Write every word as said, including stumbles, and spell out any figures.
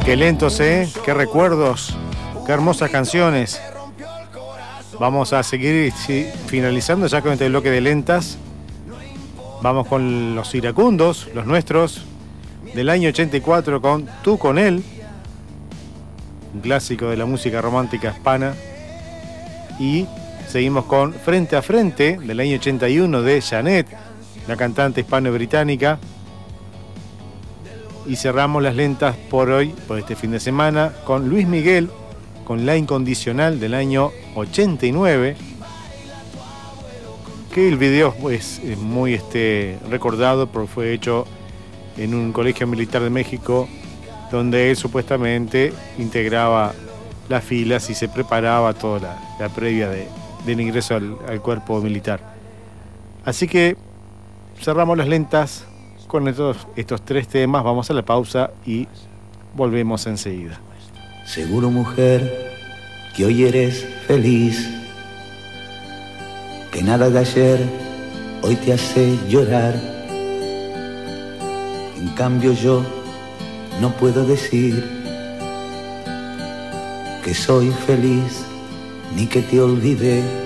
Qué lentos, ¿eh? Qué recuerdos, qué hermosas canciones. Vamos a seguir sí, finalizando ya con este bloque de lentas. Vamos con los iracundos, los nuestros, del año ochenta y cuatro con Tú con él, un clásico de la música romántica hispana. Y seguimos con Frente a Frente, del año ochenta y uno, de Janet, la cantante hispano-británica. Y cerramos las lentas por hoy, por este fin de semana, con Luis Miguel, con La Incondicional, del año ochenta y nueve, que el video es muy este, recordado porque fue hecho en un colegio militar de México, donde él supuestamente integraba las filas y se preparaba toda la, la previa de, del ingreso al, al cuerpo militar. Así que cerramos las lentas con estos, estos tres temas. Vamos a la pausa y volvemos enseguida. Seguro, mujer, que hoy eres feliz, que nada de ayer hoy te hace llorar. En cambio yo no puedo decir que soy feliz ni que te olvidé.